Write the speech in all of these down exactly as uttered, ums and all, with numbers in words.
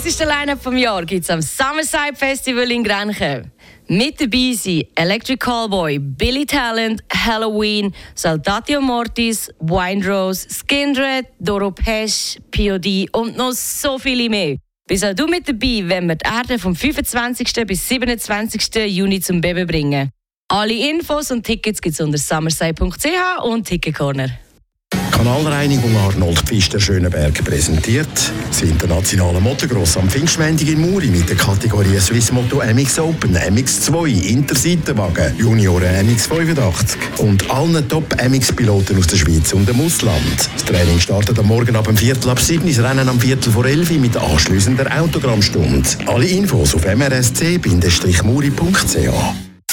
krasseste Line-Up vom Jahr gibt es am Summerside Festival in Grenchen. Mit dabei sind Electric Callboy, Billy Talent, Halloween, Saltatio Mortis, Windrose, Skindred, Doro Pesch, P O D und noch so viele mehr. Bist auch du mit dabei, wenn wir die Erde vom fünfundzwanzigsten bis siebenundzwanzigsten Juni zum Baby bringen. Alle Infos und Tickets gibt es unter summerside punkt c h und Ticket Corner. Kanalreinigung Arnold Pfister Schöneberg präsentiert das internationale Motocross am Pfingstmontag in Muri mit der Kategorie Swiss Moto M X Open, M X zwei, Interseitenwagen, Junioren M X fünfundachtzig und allen Top-M X-Piloten aus der Schweiz und dem Ausland. Das Training startet am Morgen ab dem Viertel ab sieben, das Rennen am Viertel vor elf mit anschliessender Autogrammstunde. Alle Infos auf m r s c bindestrich muri punkt c h.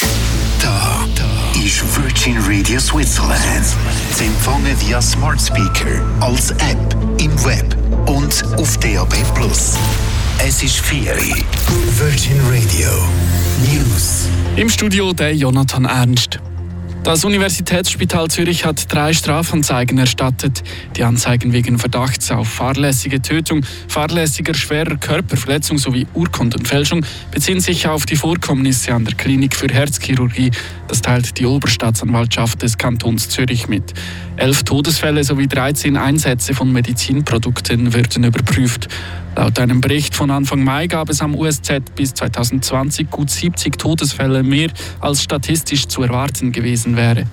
Ist Virgin Radio Switzerland. Zu empfangen via Smart Speaker, als App, im Web und auf D A B plus. Es ist Ferien. Virgin Radio News. Im Studio der Jonathan Ernst. Das Universitätsspital Zürich hat drei Strafanzeigen erstattet. Die Anzeigen wegen Verdachts auf fahrlässige Tötung, fahrlässiger schwerer Körperverletzung sowie Urkundenfälschung beziehen sich auf die Vorkommnisse an der Klinik für Herzchirurgie. Das teilt die Oberstaatsanwaltschaft des Kantons Zürich mit. Elf Todesfälle sowie dreizehn Einsätze von Medizinprodukten werden überprüft. Laut einem Bericht von Anfang Mai gab es am U S Z bis zwanzig zwanzig gut siebzig Todesfälle mehr, als statistisch zu erwarten gewesen wäre.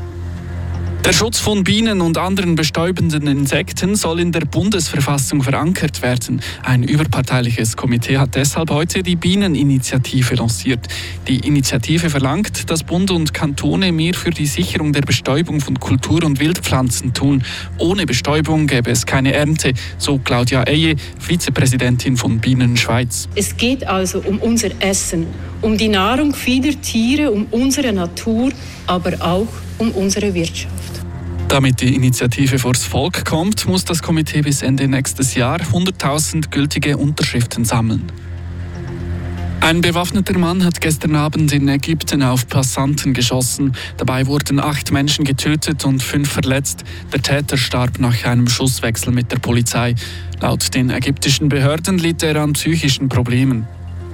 Der Schutz von Bienen und anderen bestäubenden Insekten soll in der Bundesverfassung verankert werden. Ein überparteiliches Komitee hat deshalb heute die Bieneninitiative lanciert. Die Initiative verlangt, dass Bund und Kantone mehr für die Sicherung der Bestäubung von Kultur- und Wildpflanzen tun. Ohne Bestäubung gäbe es keine Ernte, so Claudia Eye, Vizepräsidentin von Bienen Schweiz. Es geht also um unser Essen, um die Nahrung vieler Tiere, um unsere Natur, aber auch um unsere Wirtschaft. Damit die Initiative vors Volk kommt, muss das Komitee bis Ende nächstes Jahr hunderttausend gültige Unterschriften sammeln. Ein bewaffneter Mann hat gestern Abend in Ägypten auf Passanten geschossen. Dabei wurden acht Menschen getötet und fünf verletzt. Der Täter starb nach einem Schusswechsel mit der Polizei. Laut den ägyptischen Behörden litt er an psychischen Problemen.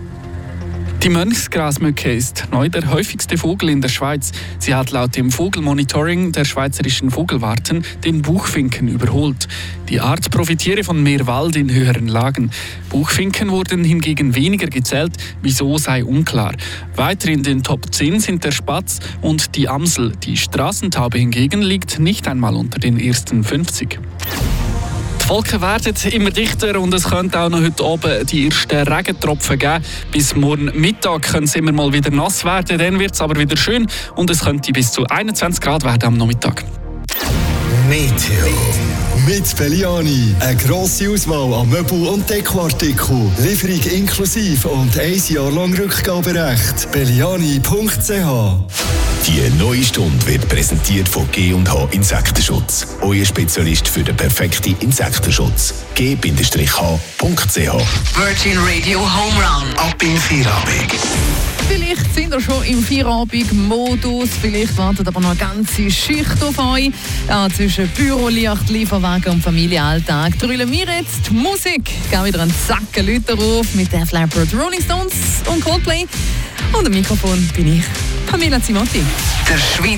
Die Mönchsgrasmücke ist neu der häufigste Vogel in der Schweiz. Sie hat laut dem Vogelmonitoring der Schweizerischen Vogelwarten den Buchfinken überholt. Die Art profitiere von mehr Wald in höheren Lagen. Buchfinken wurden hingegen weniger gezählt, wieso sei unklar. Weiter in den Top zehn sind der Spatz und die Amsel. Die Straßentaube hingegen liegt nicht einmal unter den ersten fünfzig. Die Wolken werden immer dichter und es könnte auch noch heute oben die ersten Regentropfen geben. Bis morgen Mittag können es immer mal wieder nass werden, dann wird es aber wieder schön und es könnte bis zu einundzwanzig Grad werden am Nachmittag. Meteo. Mit Belliani. Eine grosse Auswahl an Möbel- und Dekoartikeln. Lieferung inklusive und ein Jahr lang Rückgaberecht. belliani punkt c h. Die neue Stunde wird präsentiert von G und H Insektenschutz. Euer Spezialist für den perfekten Insektenschutz. g h punkt c h. Virgin Radio Home Run. Ab in Feierabend. Vielleicht sind wir schon im Feierabend-Modus, vielleicht wartet aber noch eine ganze Schicht auf euch. Ja, zwischen Bürolicht, Lieferwagen und Familienalltag drüllen wir jetzt die Musik. Gehen wieder einen Sack Leute auf mit Def Leppard, Rolling Stones und Coldplay. Und am Mikrofon bin ich, Pamela Zimotti. Der Schweizer